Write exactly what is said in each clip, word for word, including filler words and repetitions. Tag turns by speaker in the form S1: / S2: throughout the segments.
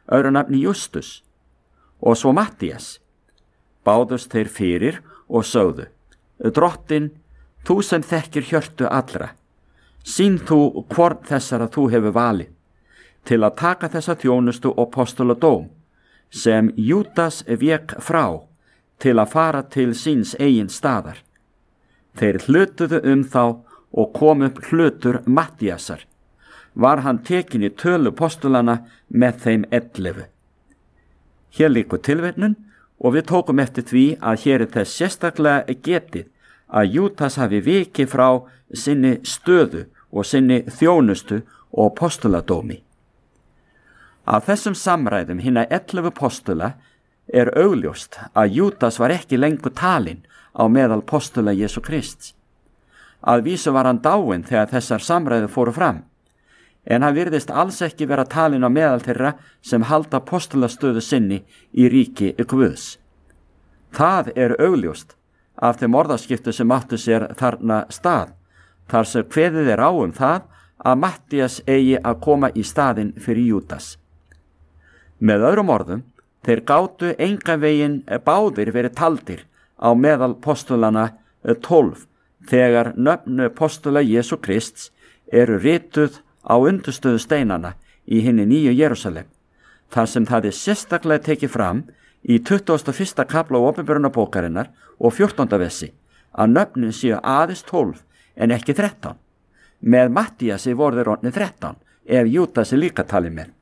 S1: öðru nafni Justus, og svo Mattías. Báðust þeir fyrir og sögðu: Drottin, þú sem þekkir hjörtu allra, sýn þú hvorn þessara þú hefur valið, til að taka þessa þjónustu og postuladóm, sem Júdas vék frá, til að fara til síns eigin staðar. Þeir hlutuðu um þá og kom upp hlutur Mattíasar. Var hann tekin í tölu postulana með þeim ellefu. Hér líkur tilvitnun og við tókum eftir því að hér er þess sérstaklega getið að Júdas hafi vikið frá sinni stöðu og sinni þjónustu og postuladómi. Af þessum samræðum hinna ellefu postula er augljóst að Júdas var ekki lengur talinn á meðal postula Jesú Krists. Að vísu var hann dáinn þegar þessar samræður fóru fram, en hann virðist alls ekki vera talinn á meðal þeirra sem halda postulastöðu sinni í ríki Guðs. Það er augljóst af þeim orðaskiptu sem áttu sér þarna stað, þar sem kveðið er á um það að Mattías eigi að koma í staðinn fyrir Júdas. Með öðrum orðum, þeir gátu engan veginn báðir verið taldir á meðal postulana tólf þegar nöfnu postula Jesú Krists eru rituð á undirstöðu steinana í hinni nýju Jerúsalem, þar sem það er sérstaklega tekið fram í tuttugasta og fyrsta kafla Opinberunarbókarinnar og fjórtánda versi að nöfnin séu aðeins tólf en ekki þrettán. Með Mattíasi voru þeir orðnir þrettán ef Júdas er líka talið með.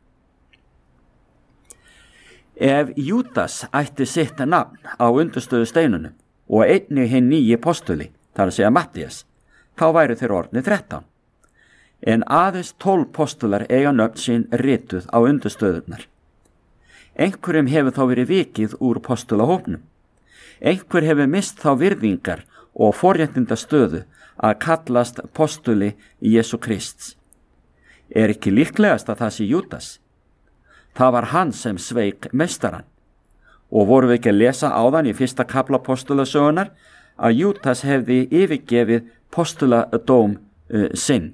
S1: Ef Júdas ætti sitt nafn á undirstöðu steinunum og einnig hinn nýji postuli, þar að segja Mattías, þá væru þeir orðnir þrettán. En aðeins tólf postular eiga nöfn sín rituð á undirstöðurnar. Einhverjum hefur þá verið vikið úr postulahópnum. Einhver hefur mist þá virðingar og forréttinda stöðu að kallast postuli Jesú Krists. Er ekki líklegast að það sé Júdas? Það var hann sem sveik meistarann. Og voru við ekki að lesa áðan í fyrsta kafla postulasögunar að Júdas hefði yfirgefið postuladóm uh, sinn.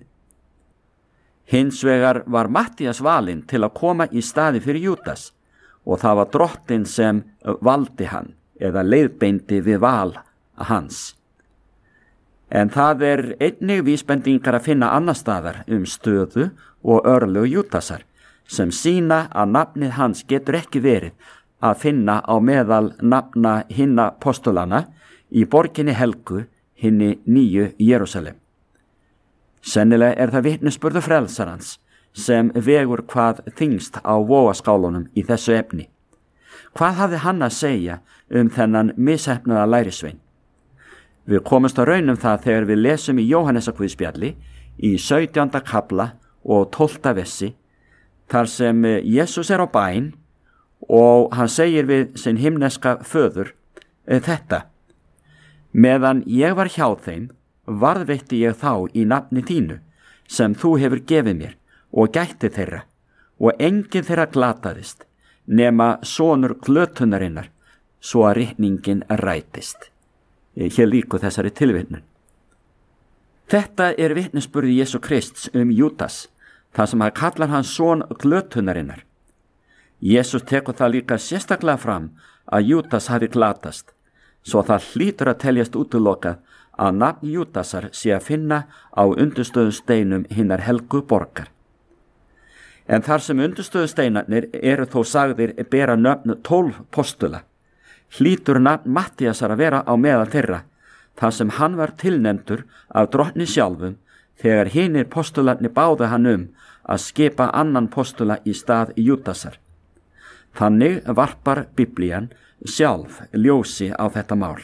S1: Hins vegar var Mattías valinn til að koma í staði fyrir Júdas og það var Drottinn sem valdi hann eða leiðbeindi við val hans. En það er einnig vísbendingar að finna annar staðar um stöðu og örlög Júdasar sem sína að nafnið hans getur ekki verið að finna á meðal nafna hinna postulana í borginni helgu hinni nýju Jerúsalem. Sennilega er það vitnisburður frelsarans sem vegur hvað þyngst á vogaskálunum í þessu efni. Hvað hafði hann að segja um þennan misheppnaða lærisvein? Við komumst að raunum það þegar við lesum í Jóhannesarguðspjalli í sautjánda kafla og tólfta versi, þar sem Jesús er á bæn og hann segir við sinn himneska föður þetta: meðan ég var hjá þeim, varðveitti ég þá í nafni þínu, sem þú hefur gefið mér, og gætti þeirra, og enginn þeirra glataðist, nema sonur glötunarinnar, svo að ritningin rætist. Hér líku þessari tilvitnun. Þetta er vitnisburði Jesú Krists um Júdas, þar sem hann kallar hann son glötunarinnar. Jesús tekur það líka sérstaklega fram að Júdas hafi glatast, svo það hlýtur að teljast útilokað að nafn Júdasar sé að finna á undirstöðu steinum hinnar helgu borgar. En þar sem undirstöðu steinarnir eru þó sagðir bera nöfn tólf postula, hlýtur nafn Mattíasar að vera á meðal þeirra, þar sem hann var tilnefndur af Drottni sjálfum þegar hinir postularnir báðu hann um að skipa annan postula í stað Júdasar. Þannig varpar Biblían sjálf ljósi á þetta mál.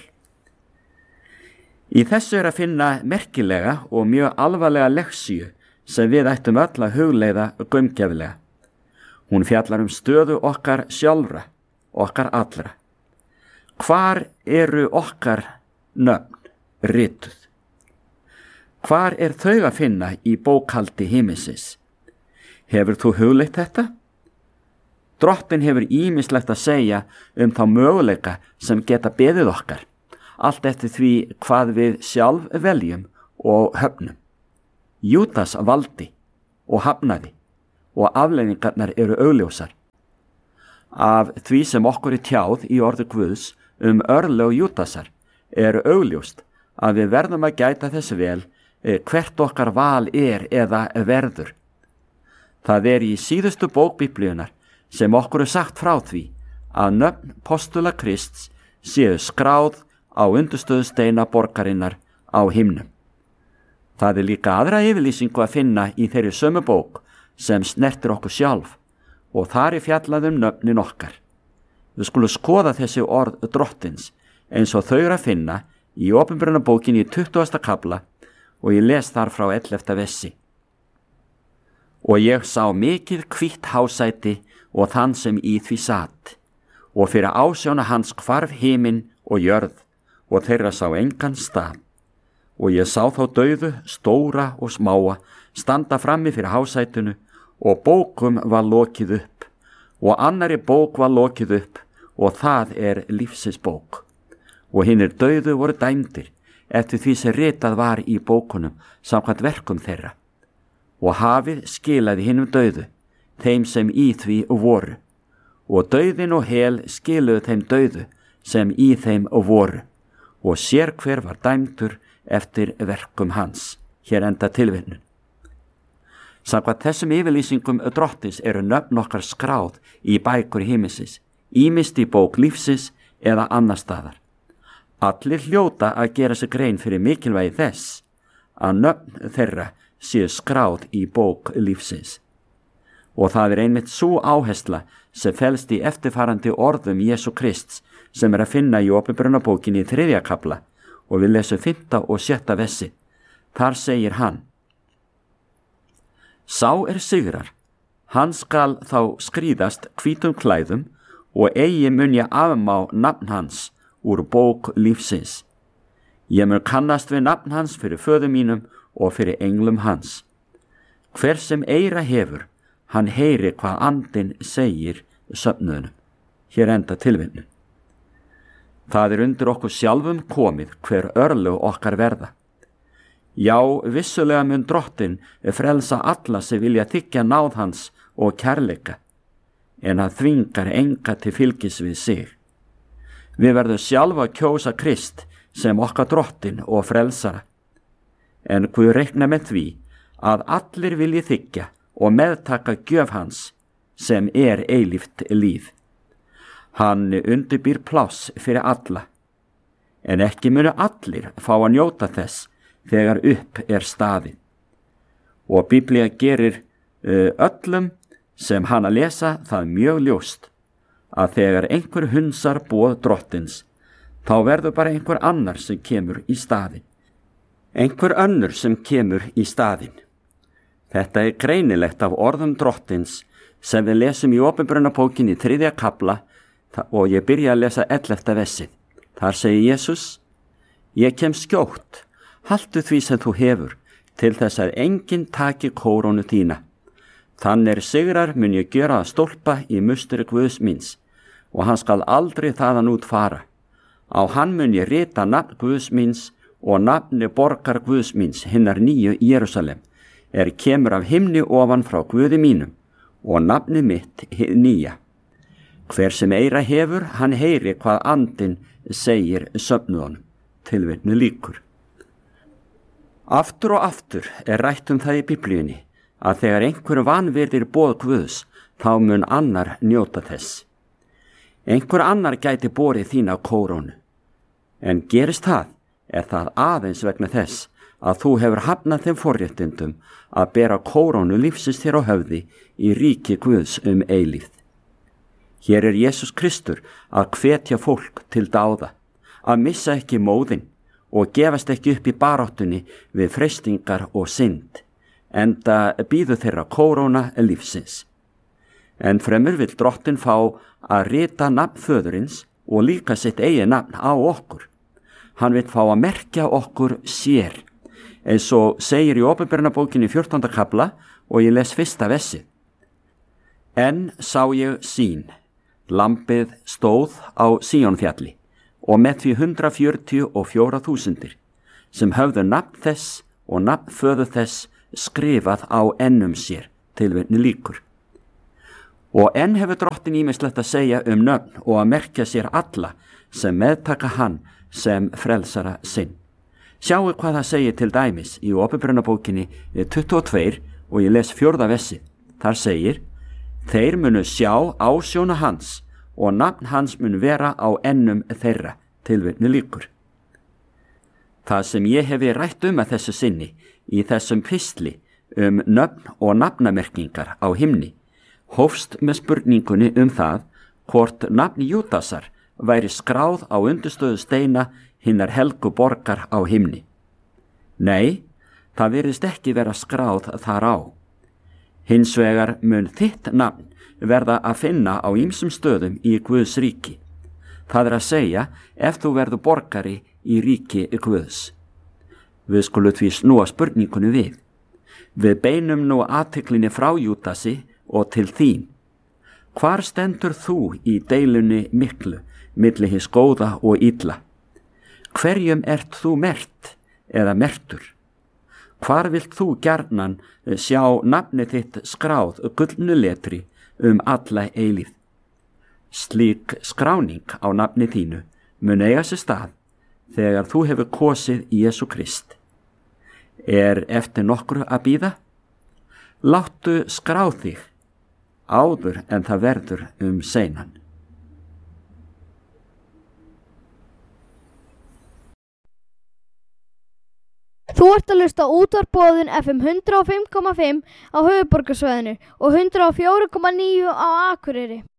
S1: Í þessu er að finna merkilega og mjög alvarlega leksíu sem við ættum öll að hugleiða gaumgæfilega. Hún fjallar um stöðu okkar sjálfra, okkar allra. Hvar eru okkar nöfn rituð? Hvar er þau að finna í bókhaldi himinsins? Hefur þú hugleitt þetta? Drottinn hefur ýmislegt að segja um þá möguleika sem geta beðið okkar, allt eftir því hvað við sjálf veljum og höfnum. Júdas valdi og hafnaði og afleiðingarnar eru augljósar. af því sem okkur er tjáð í orði Guðs um örlög Júdasar er augljóst að við verðum að gæta þess vel hvert okkar val er eða verður. Það er í síðustu bók Biblíunnar sem okkur er sagt frá því að nöfn postula Krists séu skráð á undirstöðusteina borgarinnar á himnum. Það er líka aðra yfirlýsingu að finna í þeirri sömu bók sem snertir okkur sjálf og þar er fjallað um nöfnin okkar. Við skulum skoða þessi orð Drottins eins og þau eru að finna í Opinberunarbókinni í tuttugasta kafla og ég les þar frá ellefta versi. Og ég sá mikið hvítt hásæti og þann sem í því sat, og fyrir ásjóna hans hvarf himinn og jörð, og þeirra sá engan stað. Og ég sá þá dauðu, stóra og smáa, standa frammi fyrir hásætinu, og bókum var lokið upp, og annari bók var lokið upp, og það er lífsins bók. Og hinnir dauðu voru dæmdir, eftir því sem ritað var í bókunum, samkvæmt verkum þeirra. Og hafið skilaði hinum dauðu, þeim sem í því voru, og dauðin og hel skiluðu þeim dauðu sem í þeim voru, og sér hver var dæmdur eftir verkum hans. Hér enda tilvitnun. Samkvæmt þessum yfirlýsingum Drottins eru nöfn okkar skráð í bækur himinsins, ýmist í bók lífsins eða annar staðar. Allir hljóta að gera sig grein fyrir mikilvægi þess að nöfn þeirra séu skráð í bók lífsins. Og það er einmitt sú áhersla sem felst í eftirfarandi orðum Jesú Krists sem er að finna í Opinberunarbókinni í þriðja kafla og við lesum fimmta og sjötta versi. Þar segir hann: Sá er sigrar, hann skal þá skríðast hvítum klæðum og eigi mun ég afmá nafn hans úr bók lífsins. Ég mun kannast við nafn hans fyrir föður mínum og fyrir englum hans. Hver sem eyra hefur, hann heyri hvað andinn segir söfnuðunum. Hér enda tilvitnun. Það er undir okkur sjálfum komið hver örlög okkar verða. Já, vissulega mun Drottinn frelsa alla sem vilja þiggja náð hans og kærleika, en hann þvingar enga til fylgis við sig. Við verðum sjálfa að kjósa Krist sem okkar Drottinn og frelsara, en Guð reiknar með því að allir vilji þiggja og meðtaka gjöf hans sem er eilíft líf. Hann undirbýr pláss fyrir alla, en ekki munu allir fá að njóta þess þegar upp er staðið. Og Biblía gerir uh, öllum sem hann að lesa það mjög ljóst að þegar einhver hunsar boð Drottins, þá verður bara einhver annar sem kemur í staðinn. Einhver önnur sem kemur í staðinn. Þetta er greinilegt af orðum Drottins sem við lesum í Opinberunarbókinni í þriðja kafla og ég byrja að lesa ellefta versið. Þar segir Jesús: Ég kem skjótt, haltu því sem þú hefur, til þess að enginn taki kórónu þína. Þann er sigrar mun ég gera að stólpa í musteri Guðs míns, og hann skal aldrei þaðan út fara. Á hann mun ég rita nafn Guðs míns og nafni borgar Guðs míns, hinnar nýju Jerúsalem, er kemur af himni ofan frá Guði mínum, og nafni mitt hið nýja. Hver sem eyra hefur, hann heyri hvað andinn segir söfnuðunum. Tilvitnu lýkur. Aftur og aftur er rætt um það í Biblíunni að þegar einhver vanvirðir boð Guðs, þá mun annar njóta þess. Einhver annar gæti borið þína kórónu, en gerist það, er það aðeins vegna þess að þú hefur hafnað þeim forréttindum að bera kórónu lífsins þér á höfði í ríki Guðs um eilífð. Hér er Jesús Kristur að hvetja fólk til dáða, að missa ekki móðinn og gefast ekki upp í baráttunni við freistingar og synd, enda býður þeirra kóróna lífsins. En fremur vill Drottinn fá að rita nafn föðurins og líka sitt eigin nafn á okkur. Hann vill fá að merkja okkur sér, eins og segir í Opinberunarbókinni fjórtánda kafla og ég les fyrsta versi. En sá ég sýn, lambið stóð á Síónfjalli og með því hundrað fjörutíu og fjóra þúsundir sem höfðu nafn þess og nafn föður þess skrifað á ennum sér. Tilvitnu lýkur. Og enn hefur drottin ýmislegt að segja um nöfn og að merkja sér alla sem meðtaka hann sem frelsara sinn. Sjáu hvað það segir til dæmis í Opinberunarbókinni tuttugu og tvö og ég les fjórða vessi. Þar segir: þeir munu sjá ásjóna hans og nafn hans mun vera á ennum þeirra, tilvitni lýkur. Það sem ég hefi rætt um að þessu sinni í þessum pistli um nöfn og nafnamerkingar á himni hófst með spurningunni um það hvort nafn Júdasar væri skráð á undirstöðu steina hinnar helgu borgar á himni. Nei, það virðist ekki vera skráð þar á. Hins vegar mun þitt nafn verða að finna á ýmsum stöðum í Guðs ríki. Það er að segja ef þú verður borgari í ríki Guðs. Við skulum því snúa spurningunni við. Við beinum nú athyglinni frá Júdasi og til þín. Hvar stendur þú í deilunni miklu milli hins góða og illa? Hverjum ert þú merkt eða mertur? Hvar vilt þú gjarnan sjá nafni þitt skráð gullnu letri um alla eilíð? Slík skráning á nafni þínu mun eiga sér stað þegar þú hefur kosið Jesú Krist. Er eftir nokkru að bíða? Láttu skrá þig áður en það verður um seinan.
S2: Þú ert að hlusta á útvarpsboðun F M hundrað og fimm komma fimm á höfuðborgarsvæðinu og hundrað og fjögur komma níu á Akureyri.